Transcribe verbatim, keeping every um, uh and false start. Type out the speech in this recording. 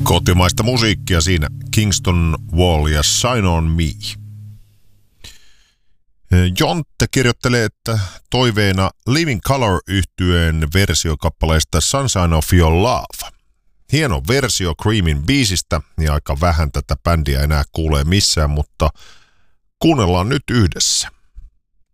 Kotimaista musiikkia siinä Kingston Wall ja Shine on Me. Jontte kirjoittelee, että toiveena Living Colour -yhtyeen versiokappaleesta Sunshine of Your Love. Hieno versio Creamin biisistä ja aika vähän tätä bändiä enää kuulee missään, mutta kuunnellaan nyt yhdessä.